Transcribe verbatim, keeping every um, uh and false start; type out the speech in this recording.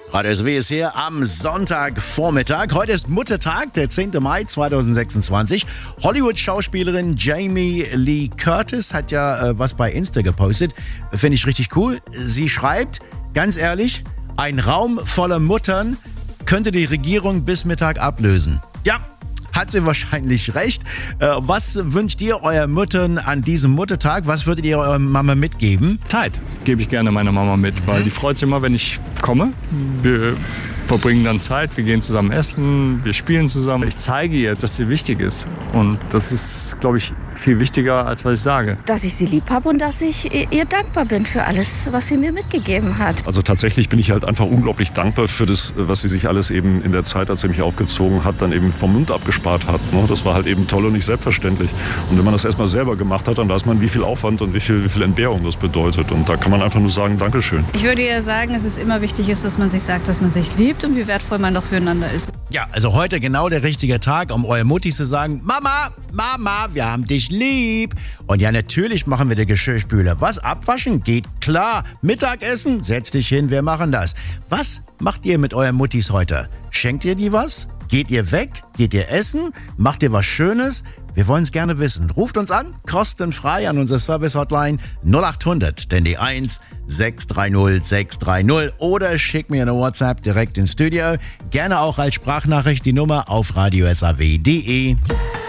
Radio S W ist hier am Sonntagvormittag. Heute ist Muttertag, der zehnten Mai zweitausendsechsundzwanzig. Hollywood-Schauspielerin Jamie Lee Curtis hat ja äh, was bei Insta gepostet. Finde ich richtig cool. Sie schreibt, ganz ehrlich, ein Raum voller Muttern könnte die Regierung bis Mittag ablösen. Ja, hat sie wahrscheinlich recht. Äh, was wünscht ihr eurer Müttern an diesem Muttertag? Was würdet ihr eurer Mama mitgeben? Zeit gebe ich gerne meiner Mama mit, weil die freut sich immer, wenn ich komme. Wir verbringen dann Zeit, wir gehen zusammen essen, wir spielen zusammen. Ich zeige ihr, dass sie wichtig ist. Und das ist, glaube ich, viel wichtiger, als was ich sage. Dass ich sie lieb habe und dass ich ihr dankbar bin für alles, was sie mir mitgegeben hat. Also tatsächlich bin ich halt einfach unglaublich dankbar für das, was sie sich alles eben in der Zeit, als sie mich aufgezogen hat, dann eben vom Mund abgespart hat. Das war halt eben toll und nicht selbstverständlich. Und wenn man das erstmal selber gemacht hat, dann weiß man, wie viel Aufwand und wie viel, wie viel Entbehrung das bedeutet. Und da kann man einfach nur sagen, Dankeschön. Ich würde ihr sagen, dass es immer wichtig ist, dass man sich sagt, dass man sich liebt und wie wertvoll man doch füreinander ist. Ja, also heute genau der richtige Tag, um eurer Mutti zu sagen, Mama, Mama, wir haben dich lieb. Und ja, natürlich machen wir den Geschirrspüler. Was, abwaschen? Geht klar. Mittagessen? Setz dich hin, wir machen das. Was macht ihr mit euren Muttis heute? Schenkt ihr die was? Geht ihr weg? Geht ihr essen? Macht ihr was Schönes? Wir wollen es gerne wissen. Ruft uns an, kostenfrei an unsere Service-Hotline null acht hundert, denn die eins sechs drei null sechs drei null oder schickt mir eine WhatsApp direkt ins Studio. Gerne auch als Sprachnachricht die Nummer auf radio s a w punkt d e.